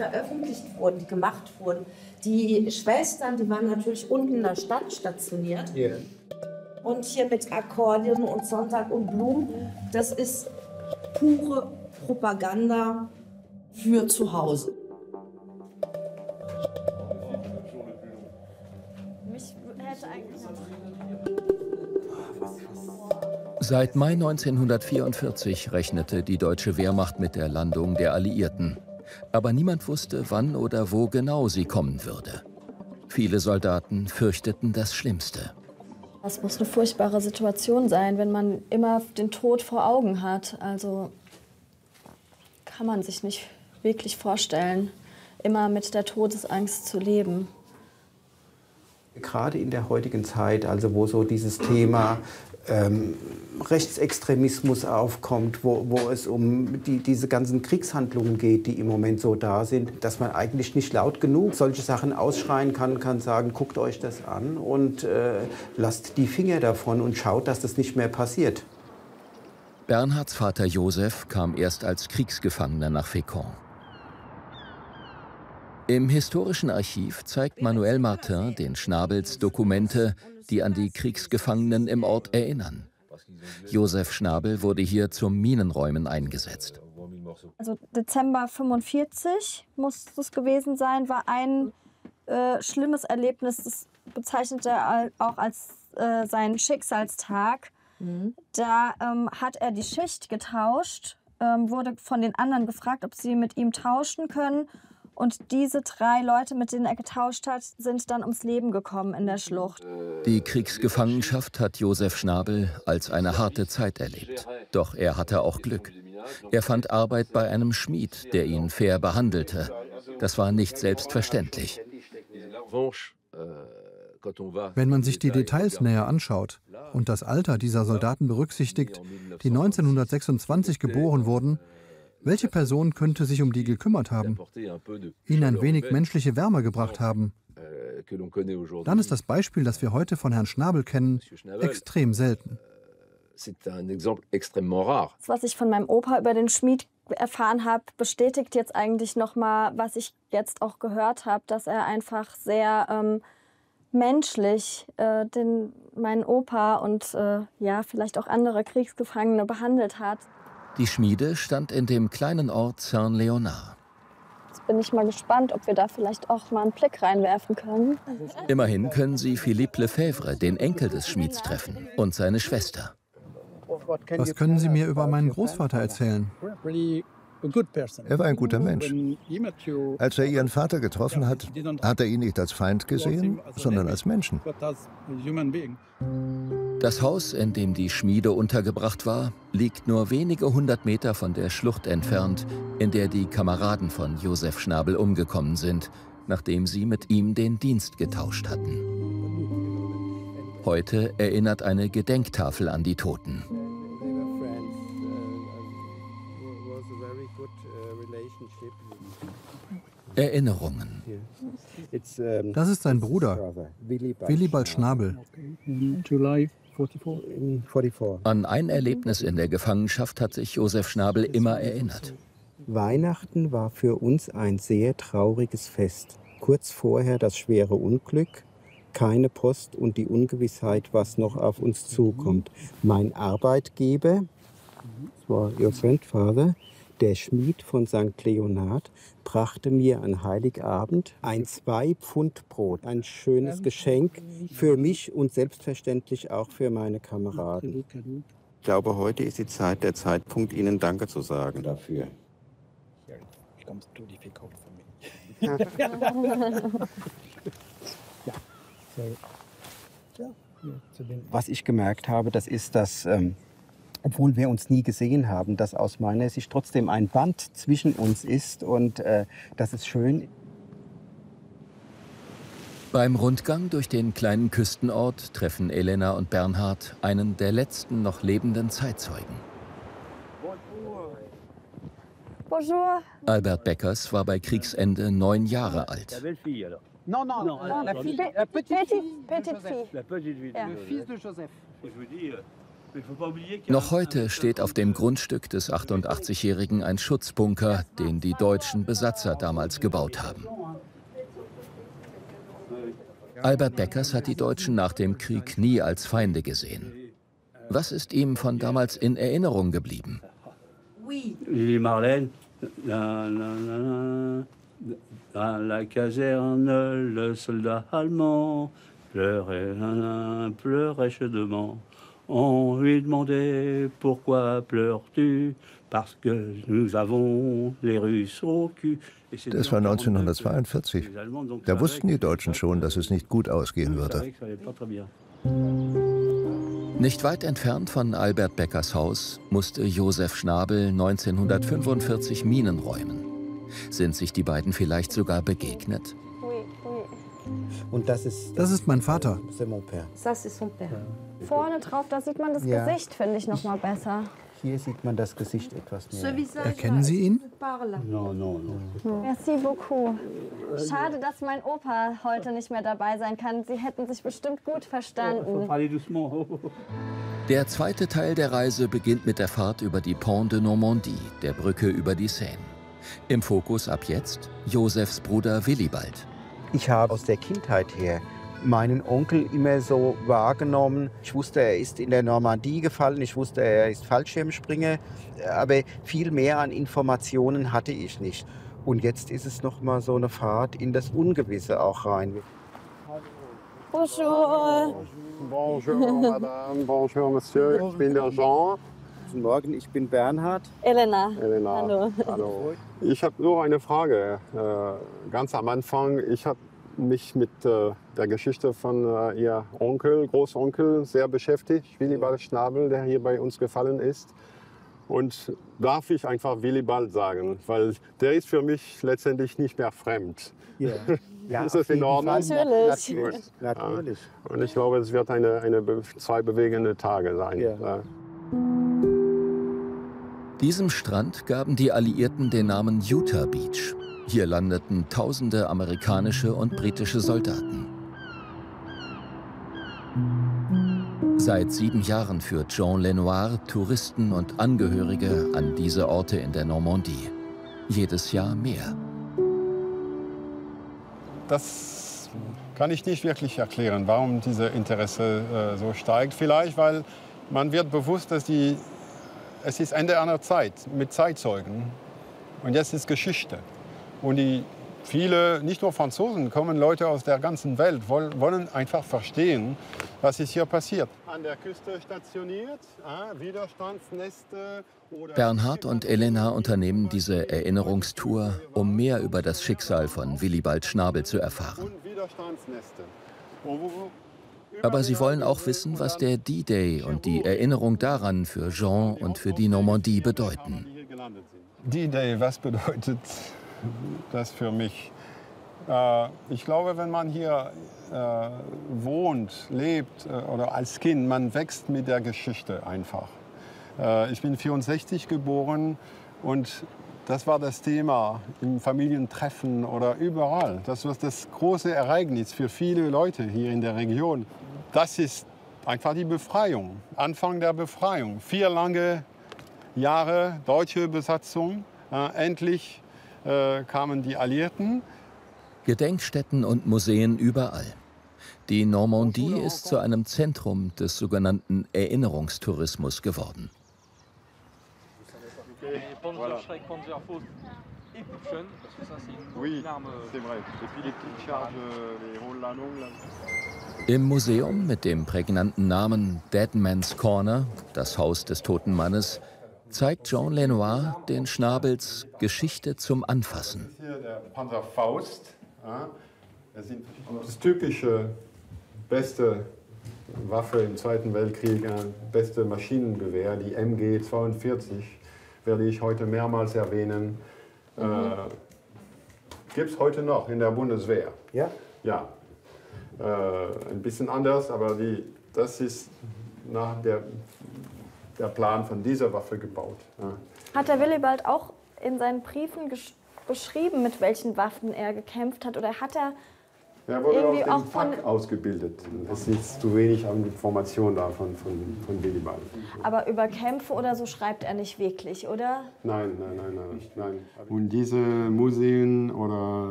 veröffentlicht wurden, die gemacht wurden, die Schwestern, die waren natürlich unten in der Stadt stationiert. Yeah. Und hier mit Akkordeon und Sonntag und Blumen, das ist pure Propaganda für zu Hause. Mich hätte eigentlich Seit Mai 1944 rechnete die deutsche Wehrmacht mit der Landung der Alliierten. Aber niemand wusste, wann oder wo genau sie kommen würde. Viele Soldaten fürchteten das Schlimmste. Das muss eine furchtbare Situation sein, wenn man immer den Tod vor Augen hat. Also kann man sich nicht wirklich vorstellen, immer mit der Todesangst zu leben. Gerade in der heutigen Zeit, also wo so dieses Thema Rechtsextremismus aufkommt, wo es um diese ganzen Kriegshandlungen geht, die im Moment so da sind, dass man eigentlich nicht laut genug solche Sachen ausschreien kann sagen, guckt euch das an und lasst die Finger davon und schaut, dass das nicht mehr passiert. Bernhards Vater Josef kam erst als Kriegsgefangener nach Fécamp. Im historischen Archiv zeigt Manuel Martin den Schnabels Dokumente, die an die Kriegsgefangenen im Ort erinnern. Josef Schnabel wurde hier zum Minenräumen eingesetzt. Also Dezember 1945 muss es gewesen sein, war ein schlimmes Erlebnis. Das bezeichnet er auch als seinen Schicksalstag. Da hat er die Schicht getauscht, wurde von den anderen gefragt, ob sie mit ihm tauschen können. Und diese 3 Leute, mit denen er getauscht hat, sind dann ums Leben gekommen in der Schlucht. Die Kriegsgefangenschaft hat Josef Schnabel als eine harte Zeit erlebt. Doch er hatte auch Glück. Er fand Arbeit bei einem Schmied, der ihn fair behandelte. Das war nicht selbstverständlich. Wenn man sich die Details näher anschaut und das Alter dieser Soldaten berücksichtigt, die 1926 geboren wurden, welche Person könnte sich um die gekümmert haben, ihnen ein wenig menschliche Wärme gebracht haben? Dann ist das Beispiel, das wir heute von Herrn Schnabel kennen, extrem selten. Was ich von meinem Opa über den Schmied erfahren habe, bestätigt jetzt eigentlich nochmal, was ich jetzt auch gehört habe, dass er einfach sehr menschlich meinen Opa und ja, vielleicht auch andere Kriegsgefangene behandelt hat. Die Schmiede stand in dem kleinen Ort Saint-Léonard. Jetzt bin ich mal gespannt, ob wir da vielleicht auch mal einen Blick reinwerfen können. Immerhin können Sie Philippe Lefebvre, den Enkel des Schmieds, treffen und seine Schwester. Was können Sie mir über meinen Großvater erzählen? Er war ein guter Mensch. Als er Ihren Vater getroffen hat, hat er ihn nicht als Feind gesehen, sondern als Menschen. Das Haus, in dem die Schmiede untergebracht war, liegt nur wenige 100 Meter von der Schlucht entfernt, in der die Kameraden von Josef Schnabel umgekommen sind, nachdem sie mit ihm den Dienst getauscht hatten. Heute erinnert eine Gedenktafel an die Toten. Erinnerungen. Das ist sein Bruder, Willibald Schnabel. An ein Erlebnis in der Gefangenschaft hat sich Josef Schnabel immer erinnert. Weihnachten war für uns ein sehr trauriges Fest. Kurz vorher das schwere Unglück, keine Post und die Ungewissheit, was noch auf uns zukommt. Mein Arbeitgeber, das war Ihr Grandfather, der Schmied von St. Leonhard, brachte mir an Heiligabend ein 2 Pfund Brot. Ein schönes Geschenk für mich und selbstverständlich auch für meine Kameraden. Ich glaube, heute ist die Zeit, der Zeitpunkt, Ihnen Danke zu sagen dafür. Was ich gemerkt habe, das ist, dass obwohl wir uns nie gesehen haben, dass aus meiner Sicht trotzdem ein Band zwischen uns ist und das ist schön. Beim Rundgang durch den kleinen Küstenort treffen Elena und Bernhard einen der letzten noch lebenden Zeitzeugen. Bonjour. Albert Beckers war bei Kriegsende 9 Jahre alt. Non, non, la petite fille. Le fils de Joseph. Noch heute steht auf dem Grundstück des 88-Jährigen ein Schutzbunker, den die deutschen Besatzer damals gebaut haben. Albert Beckers hat die Deutschen nach dem Krieg nie als Feinde gesehen. Was ist ihm von damals in Erinnerung geblieben? Lili Marlène, dans la caserne, le soldat allemand pleurait chaudement. On lui demandait pourquoi pleures-tu? Parce que nous avons les Russes au cul. Das war 1942. Da wussten die Deutschen schon, dass es nicht gut ausgehen würde. Nicht weit entfernt von Albert Beckers Haus musste Josef Schnabel 1945 Minen räumen. Sind sich die beiden vielleicht sogar begegnet? Und das ist mein Vater. Vorne drauf, da sieht man das Gesicht, finde ich, noch mal besser. Hier sieht man das Gesicht etwas mehr. Erkennen Sie ihn? Merci beaucoup. Schade, dass mein Opa heute nicht mehr dabei sein kann. Sie hätten sich bestimmt gut verstanden. Der zweite Teil der Reise beginnt mit der Fahrt über die Pont de Normandie, der Brücke über die Seine. Im Fokus ab jetzt Josefs Bruder Willibald. Ich habe aus der Kindheit her meinen Onkel immer so wahrgenommen. Ich wusste, er ist in der Normandie gefallen, ich wusste, er ist Fallschirmspringer, aber viel mehr an Informationen hatte ich nicht. Und jetzt ist es noch mal so eine Fahrt in das Ungewisse auch rein. Bonjour. Bonjour, Madame. Bonjour, Monsieur. Ich bin der Jean. Guten Morgen, ich bin Bernhard. Elena. Hallo. Hallo. Ich habe nur eine Frage. Ganz am Anfang, ich habe mich mit der Geschichte von Ihr Onkel, Großonkel sehr beschäftigt, Willibald Schnabel, der hier bei uns gefallen ist. Und darf ich einfach Willibald sagen, weil der ist für mich letztendlich nicht mehr fremd. Ja. Ja, ist das in Ordnung? Natürlich. Natürlich. Und ich glaube, es wird zwei bewegende Tage sein. Ja. Diesem Strand gaben die Alliierten den Namen Utah Beach. Hier landeten tausende amerikanische und britische Soldaten. Seit 7 Jahren führt Jean Lenoir Touristen und Angehörige an diese Orte in der Normandie. Jedes Jahr mehr. Das kann ich nicht wirklich erklären, warum dieses Interesse so steigt. Vielleicht, weil man wird bewusst, dass es ist Ende einer Zeit mit Zeitzeugen und jetzt ist Geschichte. Und viele, nicht nur Franzosen, kommen Leute aus der ganzen Welt, wollen einfach verstehen, was ist hier passiert. An der Küste stationiert, Widerstandsneste. Bernhard und Elena unternehmen diese Erinnerungstour, um mehr über das Schicksal von Willibald Schnabel zu erfahren. Aber sie wollen auch wissen, was der D-Day und die Erinnerung daran für Jean und für die Normandie bedeuten. D-Day, was bedeutet das für mich? Ich glaube, wenn man hier wohnt, lebt oder als Kind, man wächst mit der Geschichte einfach. Ich bin 1964 geboren und das war das Thema im Familientreffen oder überall. Das war das große Ereignis für viele Leute hier in der Region. Das ist einfach die Befreiung, Anfang der Befreiung. 4 lange Jahre deutsche Besatzung, endlich kamen die Alliierten. Gedenkstätten und Museen überall. Die Normandie ist zu einem Zentrum des sogenannten Erinnerungstourismus geworden. Im Museum mit dem prägnanten Namen Dead Man's Corner, das Haus des toten Mannes, zeigt Jean Lenoir den Schnabels Geschichte zum Anfassen. Hier der Panzerfaust. Das ist das typische, beste Waffe im Zweiten Weltkrieg, beste Maschinengewehr, die MG-42, werde ich heute mehrmals erwähnen. Gibt es heute noch in der Bundeswehr. Ja? Ja. Ein bisschen anders, aber das ist nach der Plan von dieser Waffe gebaut. Hat der Willibald auch in seinen Briefen beschrieben, mit welchen Waffen er gekämpft hat? Oder hat er Er wurde irgendwie auf auch dem Fach ausgebildet. Es ist zu wenig an Informationen da von Willibald. Aber über Kämpfe oder so schreibt er nicht wirklich, oder? Nein. Und diese Museen oder